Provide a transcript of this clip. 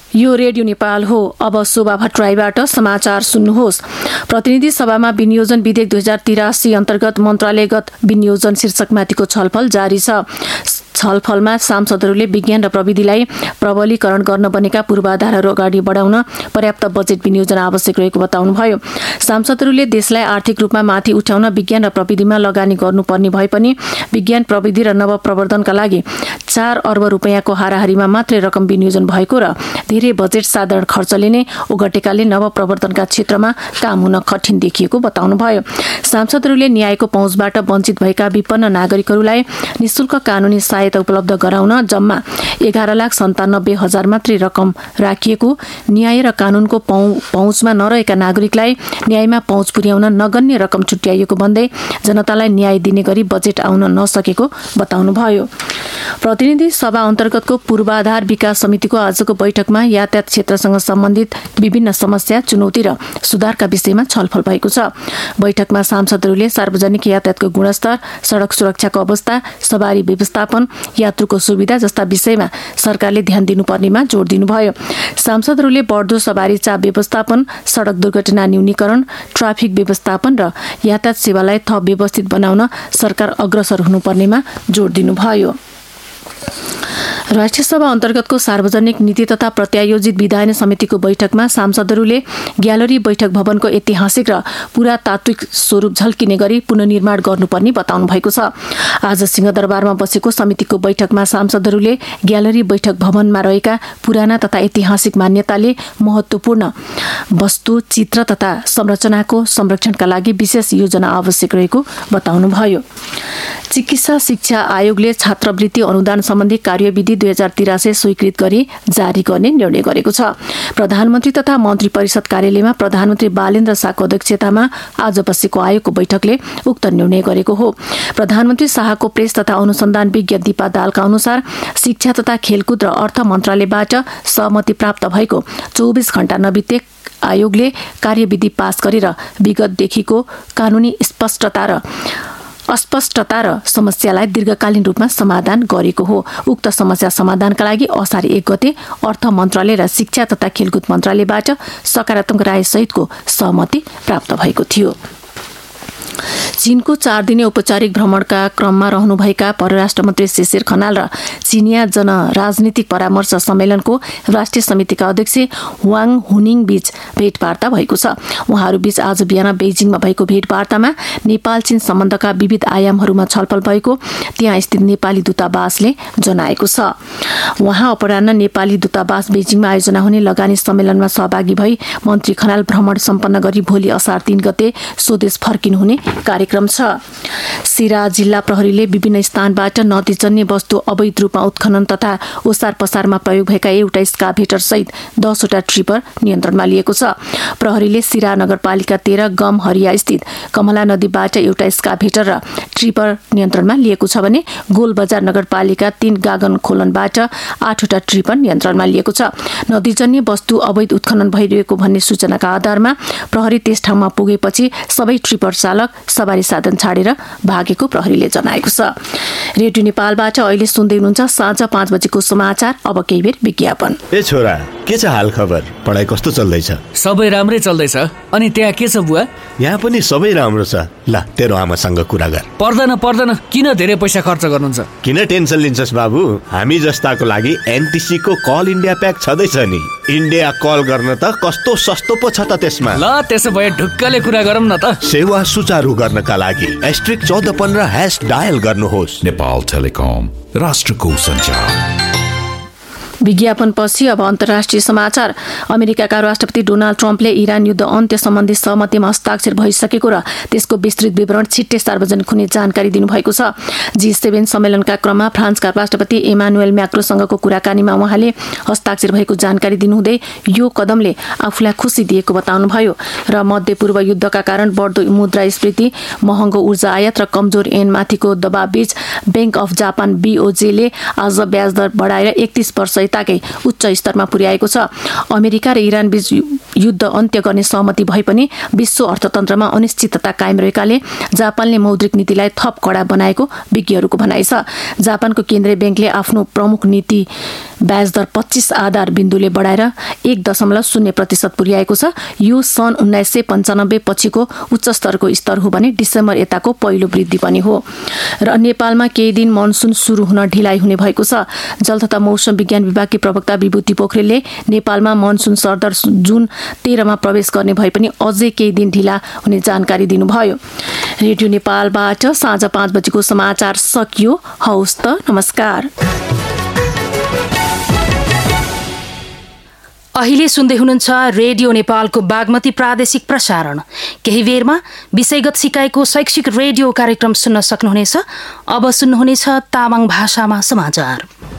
यो रेडियो नेपाल हो। अब शोभा भट्टराईबाट समाचार सुन्नुहोस्। प्रतिनिधि सभामा विनियोजन विधेयक 2083 अन्तर्गत मन्त्रालयगत विनियोजन शीर्षकमाथिको छलफल जारी छ। छलफलमा सांसदहरूले विज्ञान र प्रविधिलाई प्रबलीकरण गर्न बनेका पूर्वाधारहरू अगाडि बढाउन पर्याप्त बजेट विनियोजन आवश्यक रहेको बताउनुभयो। सांसदहरूले देशलाई आर्थिक रूपमा माथि उठाउन विज्ञान र प्रविधिमा लगानी गर्नुपर्ने भए पनि विज्ञान प्रविधि र नवप्रवर्धनका लागि 4 अर्ब रुपैयाँको हाराहारीमा मात्रै रकम विनियोजन भएको र धेरै बजेट साधारण खर्चले नै ओगटेकाले नवप्रवर्धनका क्षेत्रमा काम हुन कठिन देखिएको बताउनुभयो। सांसदहरूले न्यायको पहुँचबाट वञ्चित भएका विपन्न नागरिकहरूलाई निशुल्क कानुनी सहायता उपलब्ध गराउन जम्मा 11,97,000 मात्रै रकम राखिएको, न्याय र कानुनको पहुँचमा नरहेका नागरिकलाई न्यायमा पहुँच पुर्याउन नगन्य रकम छुट्याइएको भन्दै जनतालाई न्याय दिने गरी बजेट आउन नसकेको बताउनुभयो। प्रतिनिधि सभा अन्तर्गतको पूर्वाधार विकास समितिको आजको बैठकमा यातायात क्षेत्रसँग सम्बन्धित विभिन्न समस्या, चुनौती र सुधारका विषयमा छलफल भएको छ। बैठकमा सांसदहरूले सार्वजनिक यातायातको गुणस्तर, सडक सुरक्षाको अवस्था, सवारी व्यवस्थापन, यात्रुको सुविधा जस्ता विषयमा सरकारले ध्यान दिनुपर्नेमा जोड दिनुभयो। सांसदहरूले बढ्दो सवारी चाप व्यवस्थापन, सडक दुर्घटना न्यूनीकरण, ट्राफिक व्यवस्थापन र यातायात सेवालाई थप व्यवस्थित बनाउन सरकार अग्रसर हुनुपर्नेमा जोड दिनुभयो। राष्ट्रिय सभा अन्तर्गतको सार्वजनिक नीति तथा प्रत्यायोजित विधायन समितिको बैठकमा सांसदहरूले ग्यालरी बैठक भवनको ऐतिहासिक र पुरातात्विक स्वरूप झल्किने गरी पुनर्निर्माण गर्नुपर्ने बताउनु भएको छ। आज सिंहदरबारमा बसेको समितिको बैठकमा सांसदहरूले ग्यालरी बैठक भवनमा रहेका पुराना तथा ऐतिहासिक मान्यताले महत्त्वपूर्ण वस्तु, चित्र तथा संरचनाको संरक्षणका लागि विशेष योजना आवश्यक रहेको बताउनुभयो। चिकित्सा शिक्षा आयोगले छात्रवृत्ति अनुदान सम्बन्धी कार्यविधि 2083 स्वीकृत गरी जारी गर्ने निर्णय गरेको छ। प्रधानमन्त्री तथा मन्त्री परिषद कार्यालयमा प्रधानमन्त्री बालेन्द्र शाहको अध्यक्षतामा आज बसेको आयोगको बैठकले उक्त निर्णय गरेको हो। प्रधानमन्त्री शाहको प्रेस तथा अनुसन्धान विज्ञ दीपा दालका अनुसार शिक्षा तथा खेलकुद र अर्थ मन्त्रालयबाट सहमति प्राप्त भएको 24 घण्टा नबिते आयोगले कार्यविधि पास गरेर विगतदेखिको कानुनी अस्पष्टता र समस्यालाई दीर्घकालीन रूपमा समाधान गरेको हो। उक्त समस्या समाधानका लागि असार 1 गते अर्थ मन्त्रालय र शिक्षा तथा खेलकुद मन्त्रालयबाट सकारात्मक राय सहितको सहमति प्राप्त भएको थियो। चीनको 4 दिने औपचारिक भ्रमणका क्रममा रहनुभएका परराष्ट्र मन्त्री शिशिर खनाल र चिनिया जनराजनीतिक परामर्श सम्मेलनको राष्ट्रिय समितिका अध्यक्ष वाङ हुनिङ बीच भेटवार्ता भएको छ। उहाँहरू बीच आज बिहान बेजिङमा भएको भेटवार्तामा नेपाल चीन सम्बन्धका विविध आयामहरूमा छलफल भएको त्यहाँ स्थित नेपाली दूतावासले जनाएको छ। उहाँ अपराह्न नेपाली दूतावास बेजिङमा आयोजना हुने लगानी सम्मेलनमा सहभागी भई मन्त्री खनाल भ्रमण सम्पन्न गरी भोलि असार 3 गते स्वदेश फर्किनुहुने कार्यक्रम छ। सिरा जिल्ला प्रहरीले विभिन्न स्थानबाट नदीजन्य वस्तु अवैध रूपमा उत्खनन तथा ओसार पसारमा प्रयोग भएका एउटा स्काभेटर सहित 10 वटा ट्रिपर नियन्त्रणमा लिएको छ। प्रहरीले सिरा नगरपालिका 13 गम हरिया स्थित कमला नदीबाट एउटा स्काभेटर र ट्रिपर नियन्त्रणमा लिएको छ भने गोलबजार नगरपालिका 3 गागन खोलनबाट 8 वटा ट्रिपर नियन्त्रणमा लिएको छ। नदीजन्य वस्तु अवैध उत्खनन भइरहेको भन्ने सूचनाका आधारमा प्रहरी त्यस ठाउँमा पुगेपछि सबै ट्रिपर चालक सवारी साधन छाडेर भागेको प्रहरीले जनाएको छ। रेडियो नेपालबाट अहिले सुन्दै हुनुहुन्छ साँझ 5 बजेको समाचार। अब केही बेर विज्ञापन। ए छोरा, के छ हाल खबर? पढाइ कस्तो चल्दैछ? सबै राम्रै चल्दैछ। अनि त्यहाँ के छ बुवा? यहाँ पनि सबै राम्रो छ। ल तेरो आमासँग कुरा गर। पर्दैन, किन धेरै पैसा खर्च गर्नुहुन्छ? किन टेन्सन लिन्छस् बाबु? हामी जस्ताको लागि एनटिसी को कल इन्डिया प्याक छँदैछ नि। इन्डिया कल गर्न त कस्तो सस्तो पो छ त त्यसमा। ल त्यसो भए ढुक्कले कुरा गरौँ न त। सेवा सुचारू गर्नका लागि *1415# डायल गर्नुहोस्। नेपाल टेलिकम, राष्ट्रको सञ्चार। विज्ञापनपछि अब अन्तर्राष्ट्रिय समाचार। अमेरिकाका राष्ट्रपति डोनाल्ड ट्रम्पले इरान युद्ध अन्त्य सम्बन्धी सहमतिमा हस्ताक्षर भइसकेको र त्यसको विस्तृत विवरण छिट्टै सार्वजनिक हुने जानकारी दिनुभएको छ। G7 सम्मेलनका क्रममा फ्रान्सका राष्ट्रपति इमानुएल म्याक्रोसँगको कुराकानीमा उहाँले हस्ताक्षर भएको जानकारी दिनुहुँदै यो कदमले आफूलाई खुसी दिएको बताउनुभयो र मध्यपूर्व युद्धका कारण बढ्दो मुद्रास्फीति, महँगो ऊर्जा आयात र कमजोर येनमाथिको दबावबीच बैंक अफ जापान BOJ ले आज ब्याज दर बढाएर 31% अनिवार्यताकै उच्च स्तरमा पुर्याएको छ। अमेरिका र इरान बीच युद्ध अन्त्य गर्ने सहमति भए पनि विश्व अर्थतन्त्रमा अनिश्चितता कायम रहेकाले जापानले मौद्रिक नीतिलाई थप कडा बनाएको विज्ञहरूको भनाइ छ। जापानको केन्द्रीय ब्याङ्कले आफ्नो प्रमुख नीति ब्याज दर 25 आधार बिन्दुले बढाएर 1.0% पुर्याएको छ। यो सन् 1995 पछिको उच्च स्तरको स्तर हो भने डिसेम्बर यताको पहिलो वृद्धि पनि हो। र नेपालमा केही दिन मनसुन सुरु हुन ढिलाइ हुने भएको छ। जल तथा मौसम विज्ञान विभागकी प्रवक्ता विभूति पोखरेलले नेपालमा मनसुन सरदर जुन 13 मा प्रवेश गर्ने भए पनि अझै केही दिन ढिला हुने जानकारी दिनुभयो। रेडियो नेपालबाट साँझ 5 बजेको समाचार सकियो। हवस् त, नमस्कार। अहिले सुन्दै हुनुहुन्छ रेडियो नेपालको बागमती प्रादेशिक प्रसारण। केही बेरमा विषयगत सिकाइको शैक्षिक रेडियो कार्यक्रम सुन्न सक्नुहुनेछ। अब सुन्नुहुनेछ तामाङ भाषामा समाचार।